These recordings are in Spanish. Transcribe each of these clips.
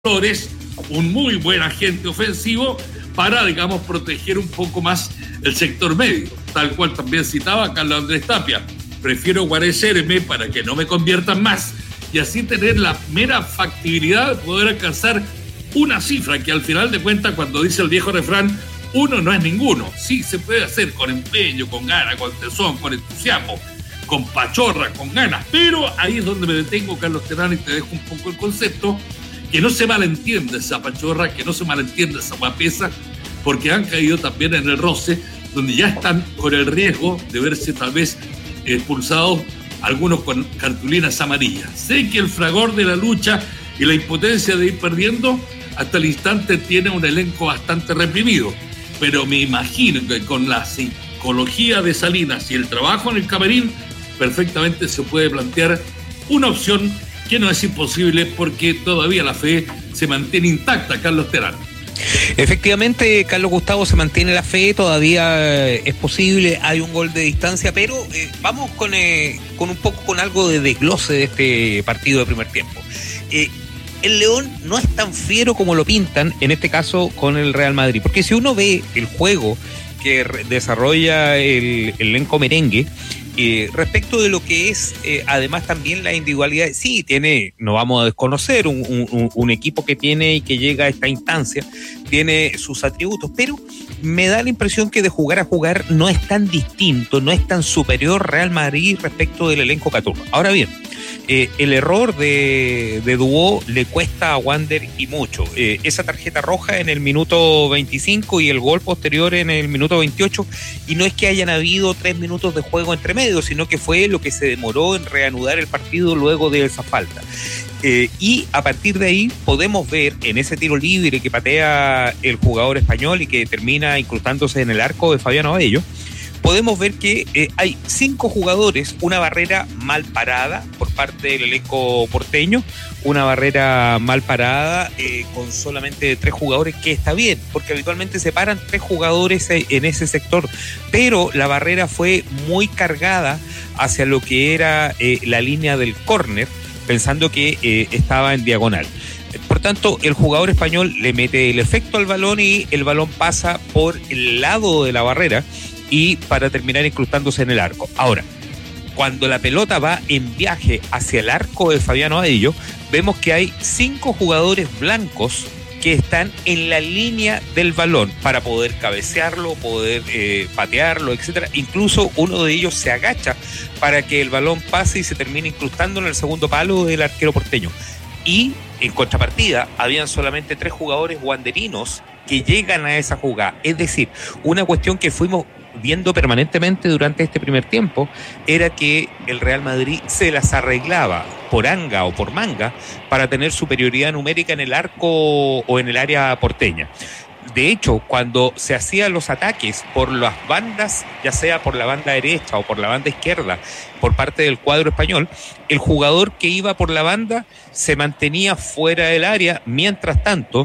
Flores, un muy buen agente ofensivo para, digamos, proteger un poco más el sector medio, tal cual también citaba Carlos Andrés Tapia. Prefiero guarecerme para que no me conviertan más y así tener la mera factibilidad de poder alcanzar una cifra que al final de cuentas, cuando dice el viejo refrán, uno no es ninguno. Sí, se puede hacer con empeño, con ganas, con tesón, con entusiasmo, con pachorra, con ganas, pero ahí es donde me detengo, Carlos Terán, y te dejo un poco el concepto, que no se malentienda esa pachorra, que no se malentienda esa guapesa, porque han caído también en el roce, donde ya están con el riesgo de verse tal vez expulsados, algunos con cartulinas amarillas. Sé que el fragor de la lucha y la impotencia de ir perdiendo hasta el instante tiene un elenco bastante reprimido, pero me imagino que con la psicología de Salinas y el trabajo en el camarín, perfectamente se puede plantear una opción que no es imposible porque todavía la fe se mantiene intacta, Carlos Terán. Efectivamente, Carlos Gustavo, se mantiene la fe, todavía es posible, hay un gol de distancia, pero vamos con algo de desglose de este partido de primer tiempo. El León no es tan fiero como lo pintan, en este caso con el Real Madrid, porque si uno ve el juego que desarrolla el elenco merengue, respecto de lo que es además también la individualidad, sí, no vamos a desconocer un equipo que tiene y que llega a esta instancia, tiene sus atributos, pero me da la impresión que de jugar a jugar no es tan distinto, no es tan superior Real Madrid respecto del elenco caturno. Ahora bien, el error de Dubó le cuesta a Wander y mucho. Esa tarjeta roja en el minuto 25 y el gol posterior en el minuto 28, y no es que hayan habido 3 minutos de juego entre medio, sino que fue lo que se demoró en reanudar el partido luego de esa falta. Y a partir de ahí podemos ver en ese tiro libre que patea el jugador español y que termina incrustándose en el arco de Fabián Abello, podemos ver que hay 5 jugadores, una barrera mal parada por parte del elenco porteño, una barrera mal parada con solamente 3 jugadores, que está bien, porque habitualmente se paran 3 jugadores en ese sector, pero la barrera fue muy cargada hacia lo que era la línea del córner, pensando que estaba en diagonal. Por tanto, el jugador español le mete el efecto al balón y el balón pasa por el lado de la barrera y para terminar incrustándose en el arco. Ahora, cuando la pelota va en viaje hacia el arco de Fabián Abello, vemos que hay 5 jugadores blancos que están en la línea del balón para poder cabecearlo, poder patearlo, etcétera. Incluso uno de ellos se agacha para que el balón pase y se termine incrustando en el segundo palo del arquero porteño. Y en contrapartida, habían solamente 3 jugadores wanderinos que llegan a esa jugada. Es decir, una cuestión que fuimos viendo permanentemente durante este primer tiempo era que el Real Madrid se las arreglaba por anga o por manga para tener superioridad numérica en el arco o en el área porteña. De hecho, cuando se hacían los ataques por las bandas, ya sea por la banda derecha o por la banda izquierda, por parte del cuadro español, el jugador que iba por la banda se mantenía fuera del área, mientras tanto,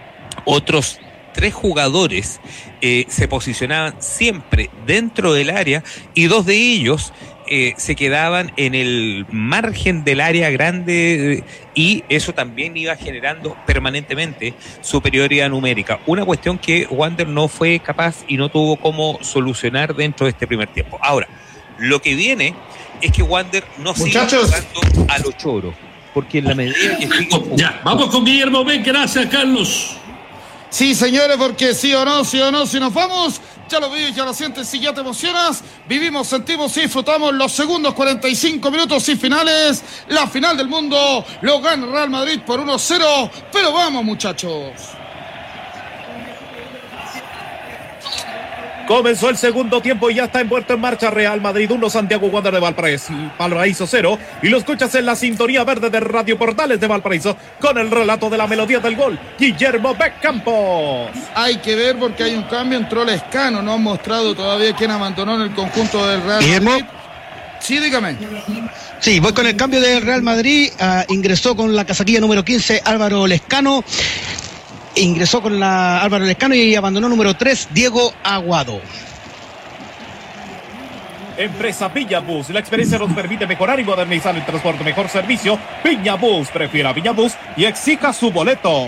otros 3 jugadores se posicionaban siempre dentro del área y 2 de ellos se quedaban en el margen del área grande y eso también iba generando permanentemente superioridad numérica. Una cuestión que Wander no fue capaz y no tuvo cómo solucionar dentro de este primer tiempo. Ahora, lo que viene es que Wander no siga jugando a lo choro, porque en la medida que siga jugando... Ya, vamos con Guillermo Ben, gracias Carlos. Sí, señores, porque sí o no, si nos vamos, ya lo vives, ya lo sientes, si ya te emocionas, vivimos, sentimos y disfrutamos los segundos 45 minutos y finales. La final del mundo lo gana Real Madrid por 1-0, pero vamos, muchachos. Comenzó el segundo tiempo y ya está envuelto en marcha. Real Madrid 1, Santiago Wander de Valparaíso 0. Y lo escuchas en la sintonía verde de Radio Portales de Valparaíso con el relato de la melodía del gol, Guillermo Campos. Hay que ver porque hay un cambio, entró Lescano, no han mostrado todavía quién abandonó en el conjunto del Real Madrid. Sí, dígame. Sí, voy con el cambio del Real Madrid. Ingresó con la casaquilla número 15 Álvaro Lescano. Ingresó con Álvaro Lescano y abandonó número 3 Diego Aguado. Empresa Viña Bus. La experiencia nos permite mejorar y modernizar el transporte. Mejor servicio. Viña Bus. Prefiera Viña Bus y exija su boleto.